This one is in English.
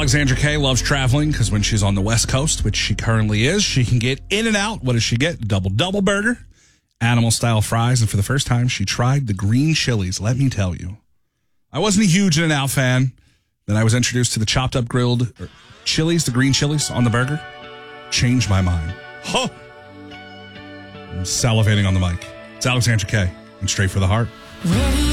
Alexandra Kay loves traveling because when she's on the West Coast, which she currently is, she can get in and out. What does she get? Double burger, animal-style fries, and for the first time, she tried the green chilies. Let me tell you. I wasn't a huge In-N-Out fan. Then I was introduced to the chopped-up grilled chilies, the green chilies on the burger. Changed my mind. Huh. I'm salivating on the mic. It's Alexandra Kay and Straight for the Heart.